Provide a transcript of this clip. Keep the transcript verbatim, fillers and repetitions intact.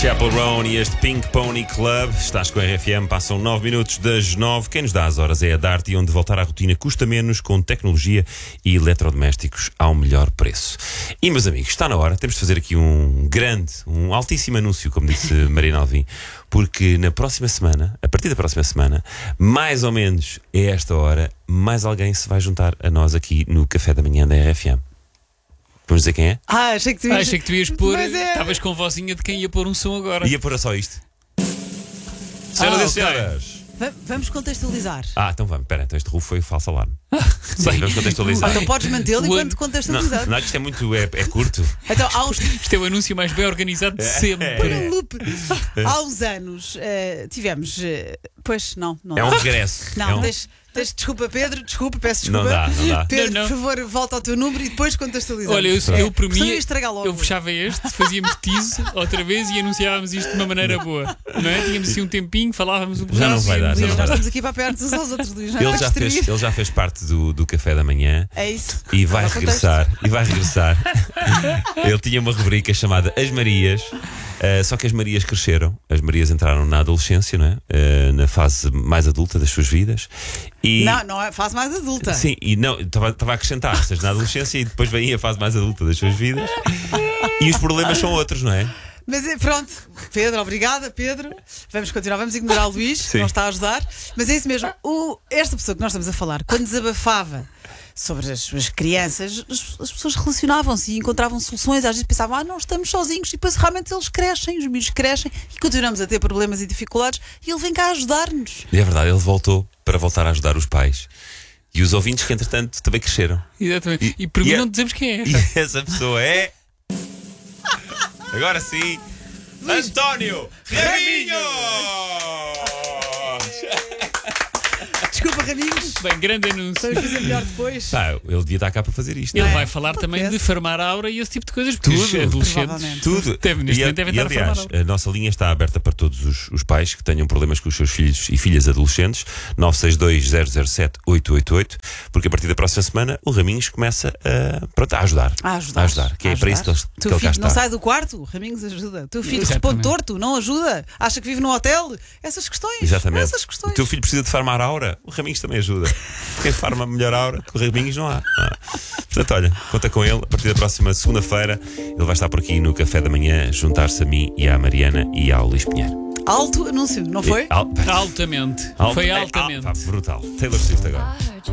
Chapel Roan e este Pink Pony Club. Estás com a R F M, passam nove minutos das nove. Quem nos dá as horas é a Dart, e onde voltar à rotina custa menos, com tecnologia e eletrodomésticos ao melhor preço. E, meus amigos, está na hora, temos de fazer aqui um grande, um altíssimo anúncio, como disse Marina Alvim, porque na próxima semana, a partir da próxima semana, mais ou menos a esta hora, mais alguém se vai juntar a nós aqui no Café da Manhã da R F M. Vamos dizer quem é? Ah, achei que tu ias, ah, achei que tu ias pôr. Estavas é... com vozinha de quem ia pôr um som agora. Ia pôr só isto. Senhoras ah, e okay. senhores. Va vamos contextualizar. Ah, então vamos. Espera, então este rufo foi falso alarme. Sim, vamos contextualizar. Ah, então podes mantê-lo enquanto Não, contextualizar. não, isto é muito. É, é curto. Então, há uns... Isto é o anúncio mais bem organizado de sempre. É. Loop. Há uns anos uh, tivemos. Uh, pois, não, não. É um dá. regresso. Não, é um... deixa, deixa, desculpa, Pedro, desculpa, peço desculpa. Não dá, não dá. Pedro, não, não. por favor, volta ao teu número e depois contextualiza. Olha, eu, eu por mim, logo. eu fechava este, fazíamos tease outra vez e anunciávamos isto de uma maneira boa. Não é? Tínhamos assim um tempinho, falávamos um Já não vai dar, já não vai Nós dar. estamos aqui para perto uns aos outros, Luís. Ele já, fez, ele já fez parte do, do Café da Manhã. É isso. E vai regressar. E vai regressar. Ele tinha uma rubrica chamada As Marias. Uh, só que as Marias cresceram. As Marias entraram na adolescência, não é? Uh, na fase mais adulta das suas vidas. E... Não, não é a fase mais adulta. Sim, e não, estava a acrescentar, ou seja, na adolescência, e depois vem a fase mais adulta das suas vidas. E os problemas são outros, não é? Mas pronto, Pedro, obrigada, Pedro. Vamos continuar, vamos ignorar o Luís, que não está a ajudar. Mas é isso mesmo. O, esta pessoa que nós estamos a falar, quando desabafava sobre as suas crianças, as, as pessoas relacionavam-se e encontravam soluções. Às vezes pensavam, ah, não estamos sozinhos. E depois realmente eles crescem, os miúdos crescem e continuamos a ter problemas e dificuldades. E ele vem cá ajudar-nos. E é verdade, ele voltou para voltar a ajudar os pais. E os ouvintes que, entretanto, também cresceram. Exatamente. E, e por mim e não dizemos quem é. E essa pessoa é. Agora sim, Luís... António Raminhos! Desculpa, Raminhos. Bem, grande anúncio. Vamos fazer melhor depois. Ah, ele devia estar cá para fazer isto. Ele é? vai falar também Acontece. de farmar aura e esse tipo de coisas. Porque os Tudo, adolescentes. Tudo. Deve, neste e, momento devem e, estar a aliás, farmar aura. a nossa linha está aberta para todos os, os pais que tenham problemas com os seus filhos e filhas adolescentes. nove seis dois, zero zero sete, oito oito oito. Porque a partir da próxima semana o Raminhos começa a, pronto, a ajudar. A ajudar. A ajudar. Que a é ajudar. para isso que ele, que Teu ele cá filho está. não sai do quarto, o Raminhos ajuda. O teu filho Exatamente. responde torto, não ajuda. Acha que vive num hotel. Essas questões. Exatamente. Essas questões. O teu filho precisa de farmar aura, o Raminhos também ajuda. Quem farma melhor aura, com o Raminhos não há. não há. Portanto, olha, conta com ele. A partir da próxima segunda-feira, ele vai estar por aqui no Café da Manhã, juntar-se a mim e à Mariana e ao Luís Pinheiro. Alto anúncio, não foi? E, al, Altamente. al, Foi é, altamente. al, pá, brutal. Taylor Swift agora.